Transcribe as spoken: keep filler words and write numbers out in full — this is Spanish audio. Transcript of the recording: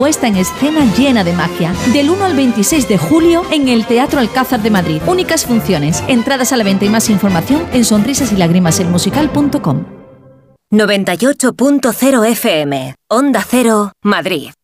Puesta en escena llena de magia. Del uno al veintiséis de julio en el Teatro Alcázar de Madrid. Únicas funciones. Entradas a la venta y más información en sonrisas y lágrimas el musical punto com. noventa y ocho punto cero F M. Onda Cero, Madrid.